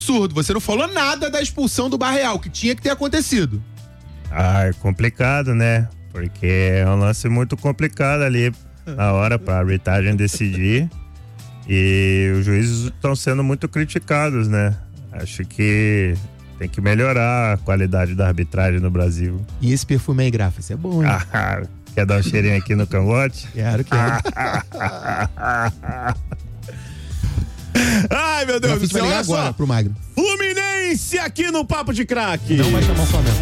Absurdo. Você não falou nada da expulsão do Barreal, que tinha que ter acontecido. É complicado, né? Porque é um lance muito complicado ali na hora pra arbitragem decidir. E os juízes estão sendo muito criticados, né? Acho que tem que melhorar a qualidade da arbitragem no Brasil. E esse perfume aí, Grafa, isso é bom, hein? Quer dar um cheirinho aqui no cangote? Quero. Ai, meu Deus do céu, olha agora só. pro Magno. Fluminense aqui no Papo de Craque. Não vai chamar o Flamengo.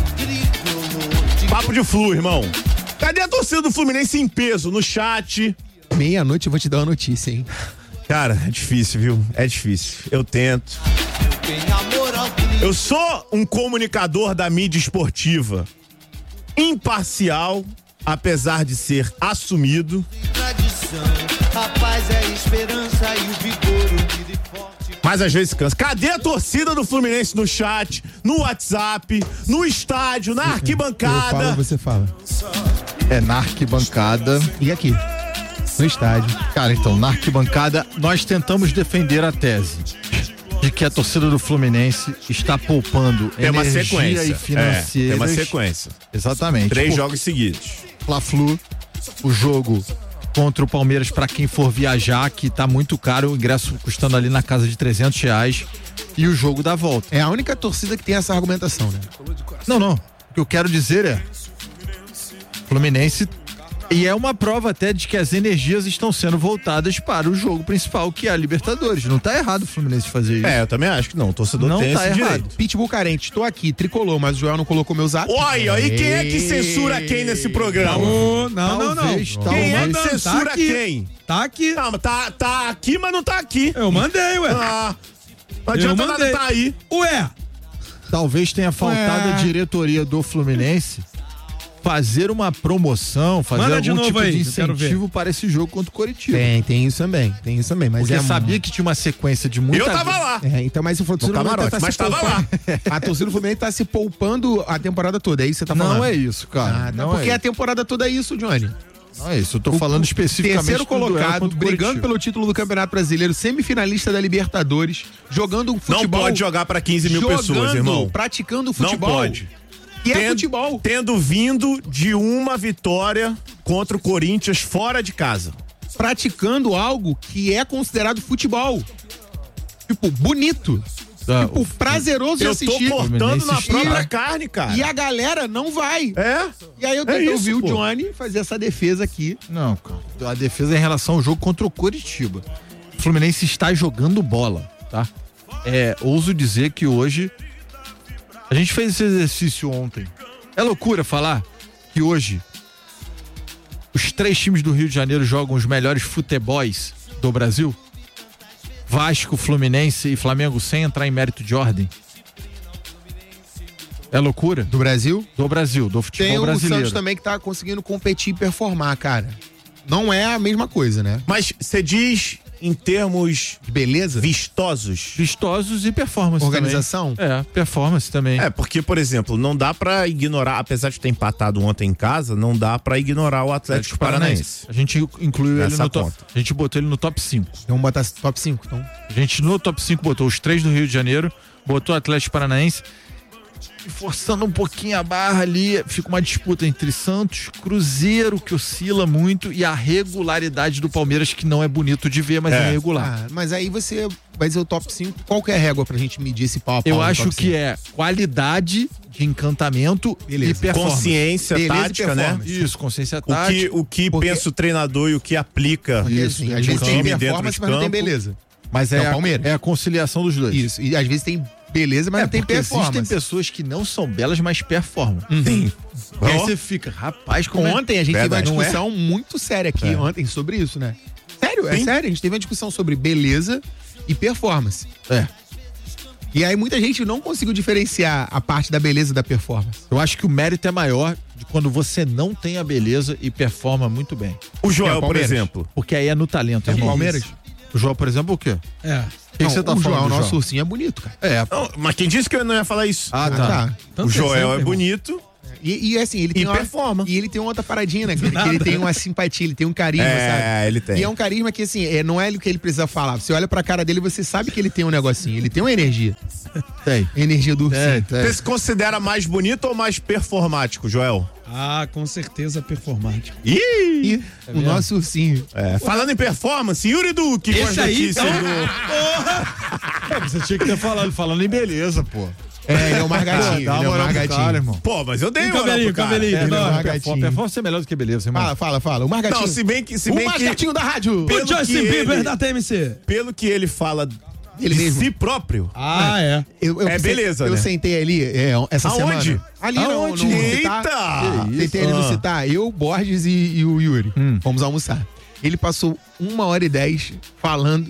Papo de Flu, irmão. Cadê a torcida do Fluminense em peso no chat? Meia-noite eu vou te dar uma notícia, hein? Cara, é difícil, viu? É difícil. Eu tento. Eu sou um comunicador da mídia esportiva. Imparcial, apesar de ser assumido. Mas às vezes cansa. Cadê a torcida do Fluminense no chat, no WhatsApp, no estádio, na arquibancada? Eu falo, você fala. É na arquibancada. E aqui? No estádio. Cara, então, na arquibancada, nós tentamos defender a tese de que a torcida do Fluminense está poupando tem uma energia sequência. e financeiras. Tem uma sequência. Exatamente. 3 jogos seguidos. Fla-Flu, o jogo contra o Palmeiras para quem for viajar, que tá muito caro, o ingresso custando ali na casa de R$300, e o jogo da volta. É a única torcida que tem essa argumentação, né? Não. O que eu quero dizer é Fluminense, e é uma prova até de que as energias estão sendo voltadas para o jogo principal, que é a Libertadores. Não tá errado o Fluminense fazer isso. Eu também acho que não. O torcedor não tem tá esse errado. direito. Pitbull carente, tô aqui, tricolor, mas o Joel não colocou meu zap. Olha, e quem é que censura quem nesse programa? Não. Quem é que censura quem? Tá aqui. Não, mas tá aqui, mas não tá aqui. Eu mandei, ué. Não adianta nada tá aí. Ué. Talvez tenha faltado a diretoria do Fluminense fazer uma promoção, fazer algum tipo de incentivo para esse jogo contra o Coritiba. Tem isso também. Mas porque sabia que tinha uma sequência de muita... Eu tava lá. Então, mas o torcida mas tava lá. A torcida do Fluminense tá se poupando a temporada toda, é isso que você tá falando? Não é isso, cara. Não porque a temporada toda é isso, Johnny. Não é isso, eu tô falando especificamente terceiro colocado, brigando Coritiba. pelo título do Campeonato Brasileiro, semifinalista da Libertadores, jogando um futebol... Não pode jogar pra 15 mil pessoas, irmão. Praticando futebol. Não pode. Que é futebol. Tendo vindo de uma vitória contra o Corinthians fora de casa. Praticando algo que é considerado futebol. Tipo, bonito. Tipo, prazeroso de assistir. Eu tô cortando na própria carne, cara. E a galera não vai. É? E aí eu tentei ouvir o Johnny fazer essa defesa aqui. Não, cara. A defesa é em relação ao jogo contra o Coritiba. O Fluminense está jogando bola, tá? Ouso dizer que hoje... A gente fez esse exercício ontem. É loucura falar que hoje os 3 times do Rio de Janeiro jogam os melhores futebols do Brasil? Vasco, Fluminense e Flamengo, sem entrar em mérito de ordem. É loucura? Do Brasil? Do Brasil, do futebol brasileiro. Tem o Santos também que tá conseguindo competir e performar, cara. Não é a mesma coisa, né? Mas você diz em termos de beleza? Vistosos. Vistosos e performance. Organização? Também. Performance também. Porque, por exemplo, não dá pra ignorar, apesar de ter empatado ontem em casa, não dá pra ignorar o Atlético Paranaense. A gente incluiu ele no top. Conta. A gente botou ele no top 5. Vamos botar top 5, então. A gente no top 5 botou os 3 do Rio de Janeiro, botou o Atlético Paranaense. E forçando um pouquinho a barra ali, fica uma disputa entre Santos, Cruzeiro, que oscila muito, e a regularidade do Palmeiras, que não é bonito de ver, mas é regular. Mas aí você vai dizer o top 5, qual que é a régua pra gente medir esse pau a pau? Eu acho que é qualidade de encantamento e performance. Consciência tática, né? Isso, consciência tática. O que pensa o treinador e o que aplica. Isso, às vezes tem performance, mas não tem beleza. Mas é a conciliação dos dois. Isso, e às vezes tem beleza, mas não tem performance. Existem pessoas que não são belas, mas performam. Sim. E aí você fica, rapaz, como ontem a gente teve uma discussão muito séria aqui ontem sobre isso, né? Sério, é sério. A gente teve uma discussão sobre beleza e performance. E aí muita gente não conseguiu diferenciar a parte da beleza da performance. Eu acho que o mérito é maior de quando você não tem a beleza e performa muito bem. O Joel, por exemplo. Porque aí é no talento. É o Palmeiras? O Joel, por exemplo, o quê? O que você tá o falando? Joel, nosso ursinho é bonito, cara. Não, mas quem disse que eu não ia falar isso? Tá. O Joel é bonito. E assim, ele tem performa. E ele tem outra paradinha, né? Que ele tem uma simpatia, ele tem um carisma, sabe? Ele tem. E é um carisma que, assim, não é o que ele precisa falar. Você olha pra cara dele, você sabe que ele tem um negocinho. Ele tem uma energia. Tem. Energia do ursinho. Você se considera mais bonito ou mais performático, Joel? Ah, com certeza performático. E o nosso ursinho. Falando em performance, Yuri Duque com as Esse aí, notícias Você tinha que ter falando em beleza, pô. Ele é o Margatinho. Dá uma moral pro cara, irmão. Pô, mas eu dei E uma moral pro cara. cabelinho, Ele é o não. Margatinho. Performance é melhor do que beleza, irmão. Fala. O Margatinho. Não, se bem que o Margatinho da rádio. O Justin Bieber da TMC. Pelo que ele fala Ele de mesmo. si próprio, Ah, é. beleza, eu né? sentei ali essa Aonde? semana. Ali Aonde? no Eita! Citar. Sentei ali no Citar. Eu, Borges e o Yuri. Fomos almoçar. Ele passou 1h10 falando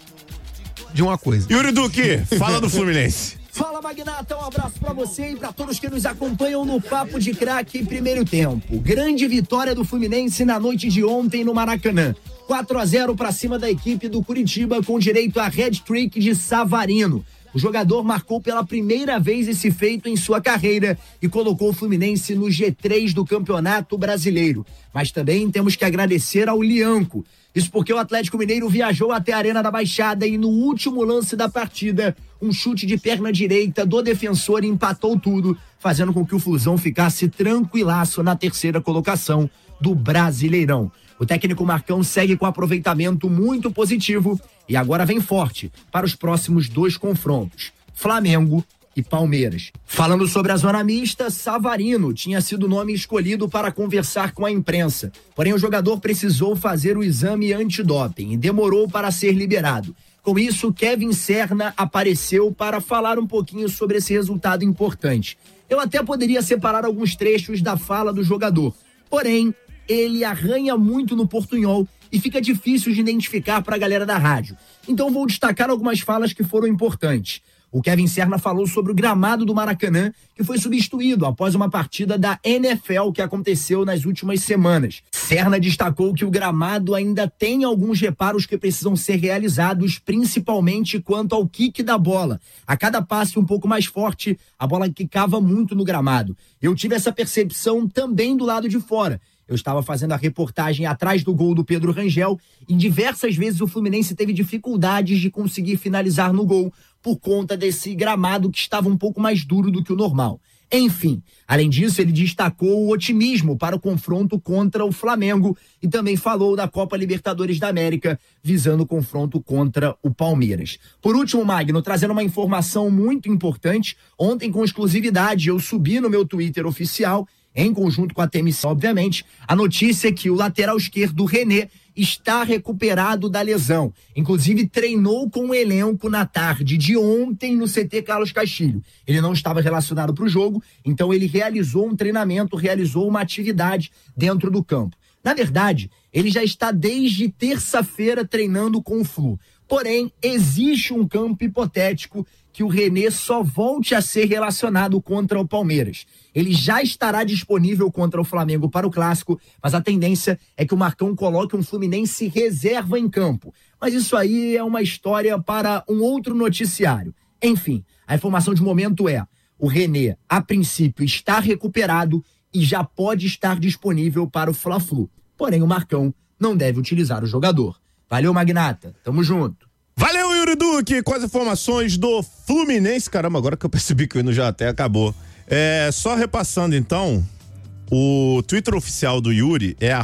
de uma coisa. Yuri Duque, fala do Fluminense. Fala, Magnata, um abraço pra você e pra todos que nos acompanham no Papo de Craque primeiro tempo. Grande vitória do Fluminense na noite de ontem no Maracanã. 4-0 pra cima da equipe do Curitiba com direito a hat-trick de Savarino. O jogador marcou pela primeira vez esse feito em sua carreira e colocou o Fluminense no G3 do Campeonato Brasileiro. Mas também temos que agradecer ao Lianco. Isso porque o Atlético Mineiro viajou até a Arena da Baixada e no último lance da partida, um chute de perna direita do defensor empatou tudo, fazendo com que o Flusão ficasse tranquilaço na terceira colocação do Brasileirão. O técnico Marcão segue com aproveitamento muito positivo e agora vem forte para os próximos 2 confrontos, Flamengo e Palmeiras. Falando sobre a zona mista, Savarino tinha sido o nome escolhido para conversar com a imprensa. Porém, o jogador precisou fazer o exame antidoping e demorou para ser liberado. Com isso, Kevin Serna apareceu para falar um pouquinho sobre esse resultado importante. Eu até poderia separar alguns trechos da fala do jogador. Porém, ele arranha muito no portunhol e fica difícil de identificar para a galera da rádio. Então vou destacar algumas falas que foram importantes. O Kevin Serna falou sobre o gramado do Maracanã, que foi substituído após uma partida da NFL que aconteceu nas últimas semanas. Serna destacou que o gramado ainda tem alguns reparos que precisam ser realizados, principalmente quanto ao kick da bola. A cada passe um pouco mais forte, a bola quicava muito no gramado. Eu tive essa percepção também do lado de fora. Eu estava fazendo a reportagem atrás do gol do Pedro Rangel e diversas vezes o Fluminense teve dificuldades de conseguir finalizar no gol por conta desse gramado que estava um pouco mais duro do que o normal. Enfim, além disso, ele destacou o otimismo para o confronto contra o Flamengo e também falou da Copa Libertadores da América, visando o confronto contra o Palmeiras. Por último, Magno, trazendo uma informação muito importante, ontem com exclusividade eu subi no meu Twitter oficial, em conjunto com a TMC, obviamente, a notícia é que o lateral esquerdo, René, está recuperado da lesão. Inclusive, treinou com o elenco na tarde de ontem no CT Carlos Castilho. Ele não estava relacionado para o jogo, então ele realizou um treinamento, realizou uma atividade dentro do campo. Na verdade, ele já está desde terça-feira treinando com o Flu. Porém, existe um campo hipotético que o René só volte a ser relacionado contra o Palmeiras. Ele já estará disponível contra o Flamengo para o Clássico, mas a tendência é que o Marcão coloque um Fluminense reserva em campo. Mas isso aí é uma história para um outro noticiário. Enfim, a informação de momento é: o René, a princípio, está recuperado e já pode estar disponível para o Fla-Flu. Porém, o Marcão não deve utilizar o jogador. Valeu, Magnata. Tamo junto. Valeu, Yuri Duque, com as informações do Fluminense. Caramba, agora que eu percebi que o hino já até acabou. Só repassando então, o Twitter oficial do Yuri é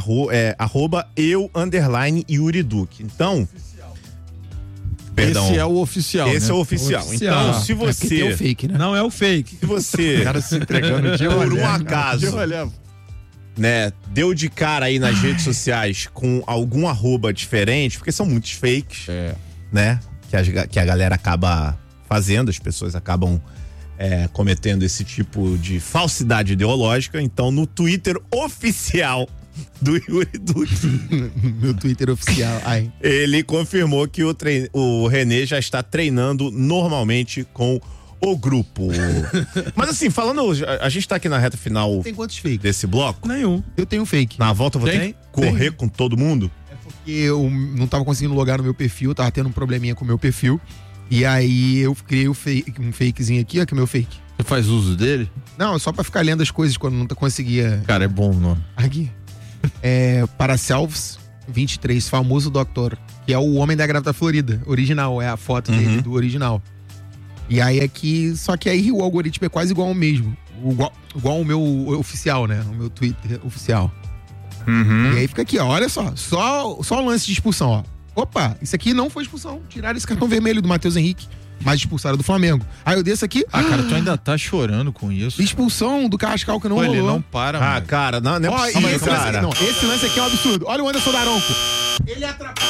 @eu_Yuri Duque. Então, perdão. Esse é o oficial, Esse né? é o oficial. Então, se você... Tem o fake, né? Não é o fake. Se você, O cara se entregando de por um acaso, né, deu de cara aí nas redes sociais com algum @ diferente, porque são muitos fakes, né, que a galera acaba fazendo, as pessoas acabam cometendo esse tipo de falsidade ideológica. Então, no Twitter oficial do Yuri Duque, Meu Twitter oficial. Ai. ele confirmou que o René já está treinando normalmente com o grupo. Mas assim, falando, a gente tá aqui na reta final Tem quantos fakes? desse bloco. Nenhum. Eu tenho um fake. Na volta eu vou ter que correr com todo mundo. Porque eu não tava conseguindo logar no meu perfil, tava tendo um probleminha com o meu perfil. E aí eu criei um fakezinho aqui, ó, que é o meu fake. Você faz uso dele? Não, só pra ficar lendo as coisas quando não conseguia. Cara, é bom o nome. Aqui. Paracelsus 23, famoso doutor, que é o Homem da Grávida Florida, original, é a foto dele do original. E aí aqui, só que aí o algoritmo é quase igual ao mesmo, igual ao meu oficial, né? O meu Twitter oficial. E aí fica aqui, ó, olha só o lance de expulsão, ó. Opa, isso aqui não foi expulsão, tiraram esse cartão vermelho do Matheus Henrique, mas expulsaram do Flamengo. Aí eu desço aqui. Cara, tu ainda tá chorando com isso. Expulsão do Carrascal que não rolou. Ele não para, mano. Cara, não é possível, cara. Esse lance aqui é um absurdo. Olha o Anderson Daronco. Ele atrapalha.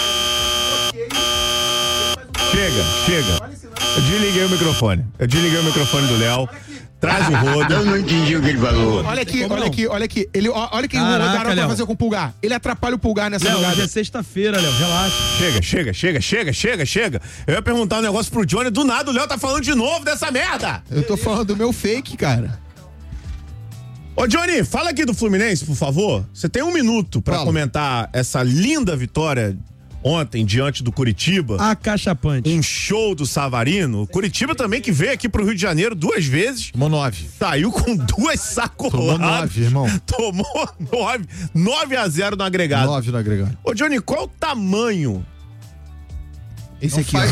Chega. Eu desliguei o microfone. Do Léo. Traz o rodo. Eu não entendi o que ele falou. Olha aqui. Olha que o Daronco vai fazer com o Pulgar. Ele atrapalha o Pulgar nessa jogada. Hoje é sexta-feira, Léo, relaxa. Chega. Eu ia perguntar um negócio pro Johnny, do nada o Léo tá falando de novo dessa merda. Eu tô falando do meu fake, cara. Ô Johnny, fala aqui do Fluminense, por favor. Você tem 1 minuto pra comentar essa linda vitória ontem diante do Curitiba. Acachapante. Um show do Savarino. Curitiba também que veio aqui pro Rio de Janeiro 2 vezes. Tomou 9. Saiu com 2 sacolades. Tomou 9, irmão. Tomou 9-0 no agregado. 9 no agregado. Ô Johnny, qual o tamanho? Esse aqui.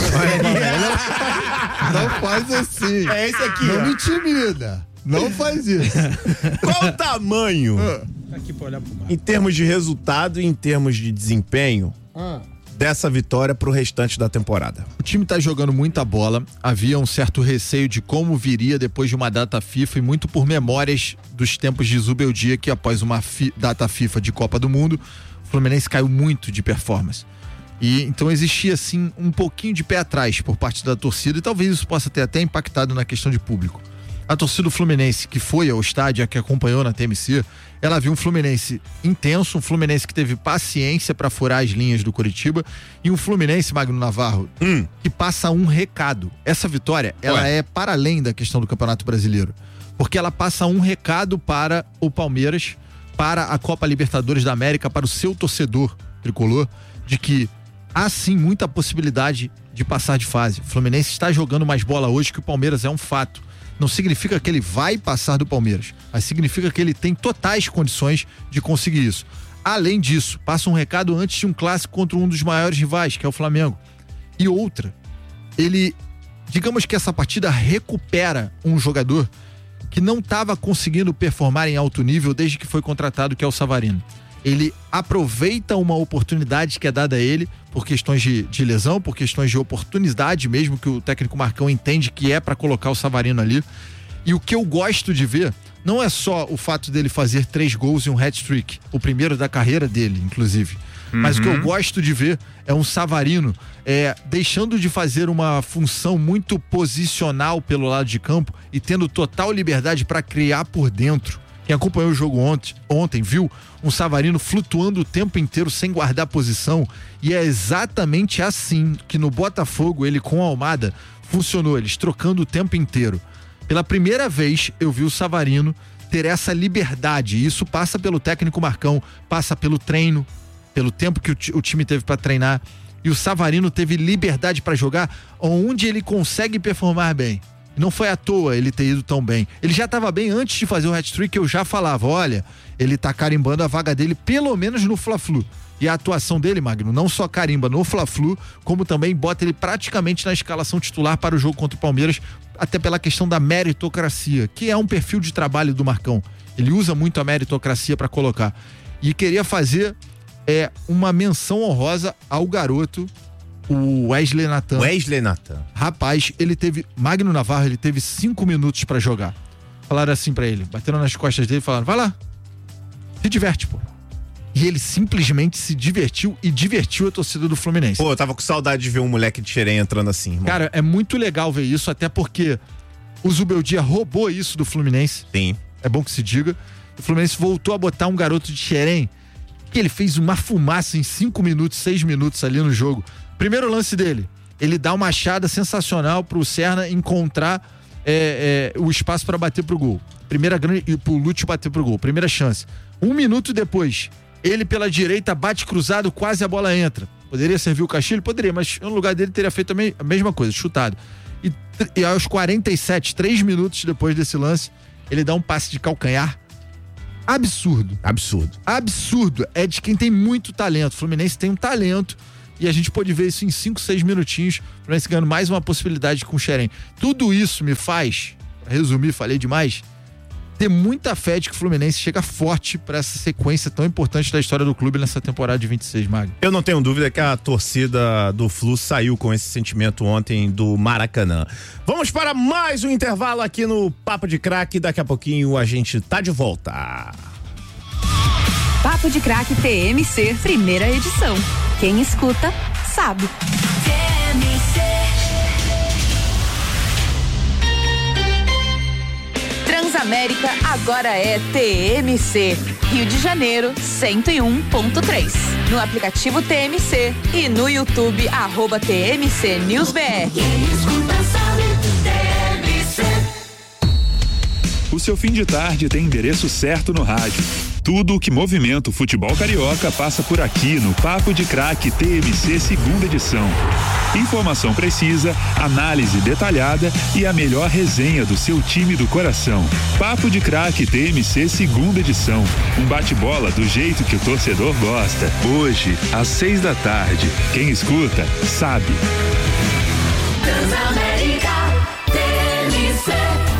Não faz assim. É esse aqui. Não ó. me intimida. Não faz isso. Qual o tamanho, Aqui pra olhar pro mar. em termos de resultado e em termos de desempenho, dessa vitória pro restante da temporada? O time tá jogando muita bola. Havia um certo receio de como viria depois de uma data FIFA e muito por memórias dos tempos de Zubeldia, que após uma data FIFA de Copa do Mundo, o Fluminense caiu muito de performance. E então existia assim um pouquinho de pé atrás por parte da torcida e talvez isso possa ter até impactado na questão de público. A torcida do Fluminense que foi ao estádio, a que acompanhou na TMC, ela viu um Fluminense intenso, um Fluminense que teve paciência para furar as linhas do Curitiba e um Fluminense, Magno Navarro, que passa um recado. Essa vitória, ela é para além da questão do Campeonato Brasileiro, porque ela passa um recado para o Palmeiras, para a Copa Libertadores da América, para o seu torcedor tricolor, de que há sim muita possibilidade de passar de fase. O Fluminense está jogando mais bola hoje que o Palmeiras, é um fato. Não significa que ele vai passar do Palmeiras, mas significa que ele tem totais condições de conseguir isso. Além disso, passa um recado antes de um clássico contra um dos maiores rivais, que é o Flamengo. E outra, digamos que essa partida recupera um jogador que não estava conseguindo performar em alto nível desde que foi contratado, que é o Savarino. Ele aproveita uma oportunidade que é dada a ele por questões de lesão, por questões de oportunidade mesmo, que o técnico Marcão entende que é para colocar o Savarino ali. E o que eu gosto de ver não é só o fato dele fazer 3 gols e um hat-trick, o primeiro da carreira dele, inclusive. Mas o que eu gosto de ver é um Savarino deixando de fazer uma função muito posicional pelo lado de campo e tendo total liberdade para criar por dentro. Quem acompanhou o jogo ontem viu um Savarino flutuando o tempo inteiro sem guardar posição, e é exatamente assim que no Botafogo ele com a Almada funcionou, eles trocando o tempo inteiro. Pela primeira vez eu vi o Savarino ter essa liberdade, e isso passa pelo técnico Marcão, passa pelo treino, pelo tempo que o time teve para treinar, e o Savarino teve liberdade para jogar onde ele consegue performar bem. Não foi à toa ele ter ido tão bem. Ele já estava bem antes de fazer o hat-trick, eu já falava, olha, ele tá carimbando a vaga dele pelo menos no Fla-Flu. E a atuação dele, Magno, não só carimba no Fla-Flu, como também bota ele praticamente na escalação titular para o jogo contra o Palmeiras, até pela questão da meritocracia, que é um perfil de trabalho do Marcão. Ele usa muito a meritocracia para colocar. E queria fazer uma menção honrosa ao garoto, o Wesley Natan. Rapaz, Magno Navarro, ele teve 5 minutos pra jogar. Falaram assim pra ele, bateram nas costas dele e falaram, vai lá, se diverte, pô. E ele simplesmente se divertiu e divertiu a torcida do Fluminense. Pô, eu tava com saudade de ver um moleque de Xerém entrando assim, irmão. Cara, é muito legal ver isso, até porque o Zubeldia roubou isso do Fluminense. Sim. É bom que se diga. O Fluminense voltou a botar um garoto de Xerém, que ele fez uma fumaça em 5 minutos, 6 minutos ali no jogo. Primeiro lance dele, ele dá uma achada sensacional pro Serna encontrar o espaço para bater pro gol. Primeira grande, e pro Lúcio bater pro gol. Primeira chance. 1 minuto depois, ele pela direita bate cruzado, quase a bola entra. Poderia servir o Castilho? Poderia, mas no lugar dele teria feito a mesma coisa, chutado. E aos 47, 3 minutos depois desse lance, ele dá um passe de calcanhar absurdo. Absurdo. É de quem tem muito talento. O Fluminense tem um talento e a gente pode ver isso em 5, 6 minutinhos. O Fluminense ganhando mais uma possibilidade com o Xerém. Tudo isso me faz, pra resumir, falei demais, ter muita fé de que o Fluminense chega forte pra essa sequência tão importante da história do clube nessa temporada de 26, Magno. Eu não tenho dúvida que a torcida do Flu saiu com esse sentimento ontem do Maracanã. Vamos para mais um intervalo aqui no Papo de Craque. Daqui a pouquinho a gente tá de volta. Papo de Craque TMC, primeira edição. Quem escuta, sabe. Transamérica agora é TMC. Rio de Janeiro, 101.3. No aplicativo TMC e no YouTube, @TMC News BR. O seu fim de tarde tem endereço certo no rádio. Tudo o que movimenta o futebol carioca passa por aqui no Papo de Craque TMC segunda edição. Informação precisa, análise detalhada e a melhor resenha do seu time do coração. Papo de Craque TMC segunda edição. Um bate-bola do jeito que o torcedor gosta. Hoje, às 6 da tarde. Quem escuta, sabe. Transamérica TMC.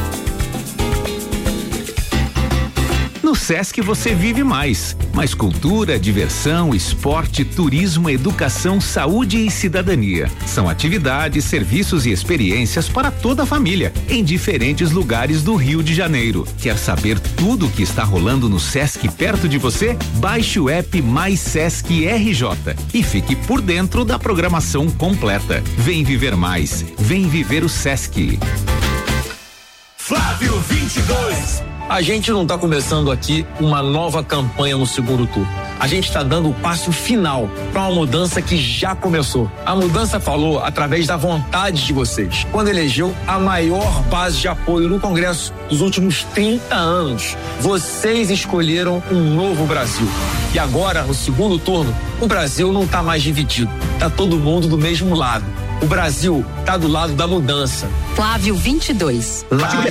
No Sesc você vive mais cultura, diversão, esporte, turismo, educação, saúde e cidadania. São atividades, serviços e experiências para toda a família, em diferentes lugares do Rio de Janeiro. Quer saber tudo o que está rolando no Sesc perto de você? Baixe o app Mais Sesc RJ e fique por dentro da programação completa. Vem viver mais, vem viver o Sesc. Flávio 22. A gente não está começando aqui uma nova campanha no segundo turno. A gente está dando o passo final para uma mudança que já começou. A mudança falou através da vontade de vocês, quando elegeu a maior base de apoio no Congresso dos últimos 30 anos. Vocês escolheram um novo Brasil. E agora, no segundo turno, o Brasil não está mais dividido. Está todo mundo do mesmo lado. O Brasil está do lado da mudança. Flávio 22.